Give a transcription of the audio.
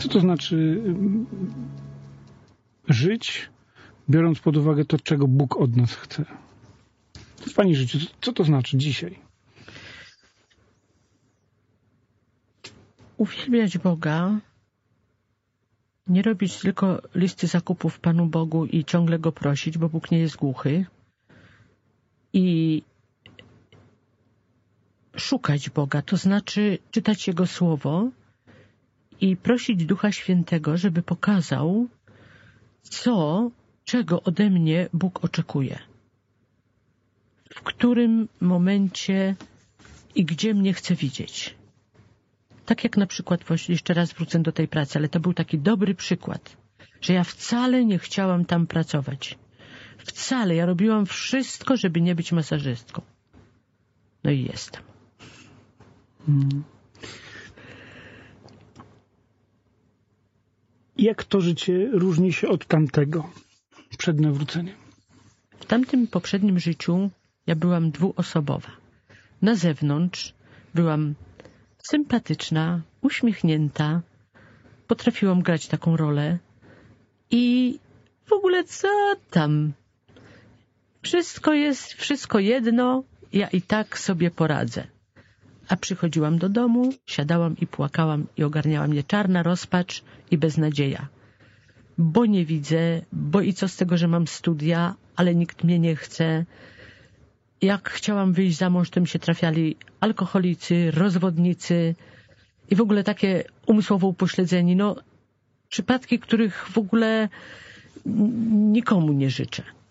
Co to znaczy żyć, biorąc pod uwagę to, czego Bóg od nas chce? W Pani życiu, co to znaczy dzisiaj? Uwielbiać Boga, nie robić tylko listy zakupów Panu Bogu i ciągle Go prosić, bo Bóg nie jest głuchy. I szukać Boga, to znaczy czytać Jego Słowo i prosić Ducha Świętego, żeby pokazał, czego ode mnie Bóg oczekuje. W którym momencie i gdzie mnie chce widzieć. Tak jak na przykład, jeszcze raz wrócę do tej pracy, ale to był taki dobry przykład, że ja wcale nie chciałam tam pracować. Wcale. Ja robiłam wszystko, żeby nie być masażystką. No i jestem. Jak to życie różni się od tamtego, przed nawróceniem? W tamtym poprzednim życiu ja byłam dwuosobowa. Na zewnątrz byłam sympatyczna, uśmiechnięta, potrafiłam grać taką rolę i w ogóle co tam? Wszystko jedno, ja i tak sobie poradzę. A przychodziłam do domu, siadałam i płakałam i ogarniała mnie czarna rozpacz i beznadzieja. Bo nie widzę, bo i co z tego, że mam studia, ale nikt mnie nie chce. Jak chciałam wyjść za mąż, to mi się trafiali alkoholicy, rozwodnicy i w ogóle takie umysłowo upośledzeni. No, przypadki, których w ogóle nikomu nie życzę.